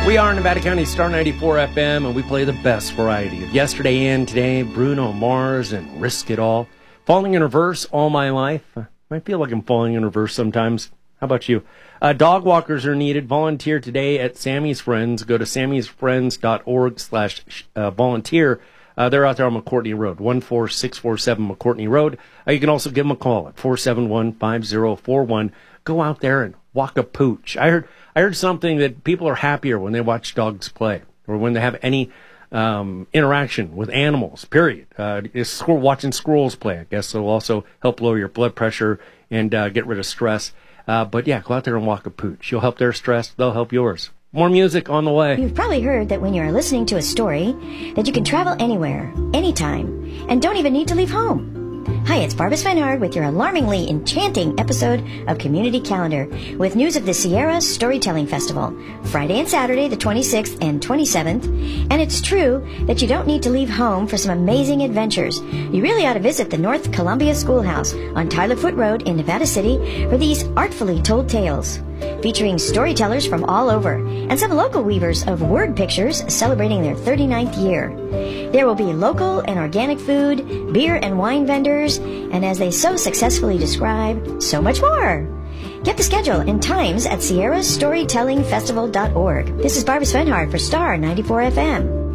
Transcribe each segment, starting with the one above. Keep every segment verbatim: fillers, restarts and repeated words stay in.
We are Nevada County Star ninety-four F M, and we play the best variety of yesterday and today, Bruno Mars and Risk It All. Falling in reverse all my life. I feel like I'm falling in reverse sometimes. How about you? Uh, dog walkers are needed. Volunteer today at Sammy's Friends. Go to sammysfriends.org slash volunteer. Uh, they're out there on McCourtney Road, one four six four seven McCourtney Road. Uh, you can also give them a call at four seven one, five zero four one. Go out there and walk a pooch. I heard I heard something that people are happier when they watch dogs play or when they have any um, interaction with animals, period. Uh, it's watching squirrels play, I guess, will also help lower your blood pressure and uh, get rid of stress. Uh, but, yeah, go out there and walk a pooch. You'll help their stress. They'll help yours. More music on the way. You've probably heard that when you're listening to a story, that you can travel anywhere, anytime, and don't even need to leave home. Hi, it's Barbara Svenhard with your alarmingly enchanting episode of Community Calendar with news of the Sierra Storytelling Festival, Friday and Saturday, the twenty-sixth and twenty-seventh. And it's true that you don't need to leave home for some amazing adventures. You really ought to visit the North Columbia Schoolhouse on Tyler Foote Road in Nevada City for these artfully told tales, featuring storytellers from all over and some local weavers of word pictures celebrating their thirty-ninth year. There will be local and organic food, beer and wine vendors, and as they so successfully describe, so much more. Get the schedule and times at sierra storytelling festival dot org. This is Barbara Svenhard for Star ninety-four F M.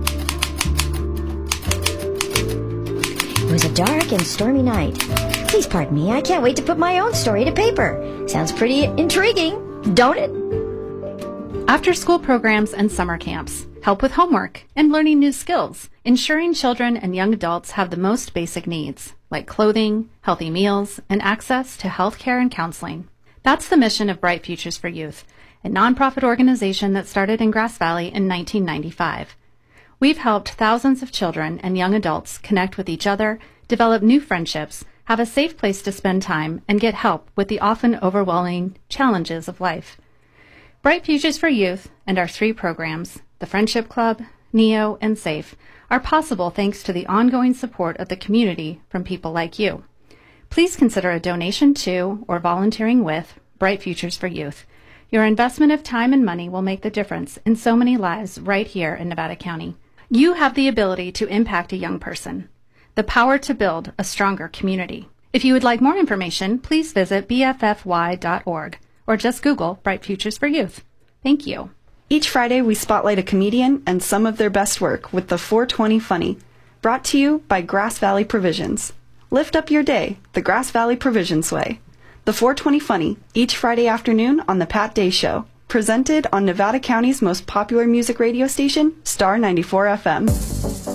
It was a dark and stormy night. Please pardon me, I can't wait to put my own story to paper. Sounds pretty intriguing, don't it? After-school programs and summer camps help with homework and learning new skills, ensuring children and young adults have the most basic needs, like clothing, healthy meals, and access to health care and counseling. That's the mission of Bright Futures for Youth, a nonprofit organization that started in Grass Valley in nineteen ninety-five. We've helped thousands of children and young adults connect with each other, develop new friendships, have a safe place to spend time, and get help with the often overwhelming challenges of life. Bright Futures for Youth and our three programs, the Friendship Club, NEO, and SAFE, are possible thanks to the ongoing support of the community from people like you. Please consider a donation to or volunteering with Bright Futures for Youth. Your investment of time and money will make the difference in so many lives right here in Nevada County. You have the ability to impact a young person, the power to build a stronger community. If you would like more information, please visit b f f y dot org or just Google Bright Futures for Youth. Thank you. Each Friday, we spotlight a comedian and some of their best work with the four twenty Funny, brought to you by Grass Valley Provisions. Lift up your day, the Grass Valley Provisions way. The four twenty Funny, each Friday afternoon on The Pat Day Show, presented on Nevada County's most popular music radio station, Star ninety-four F M.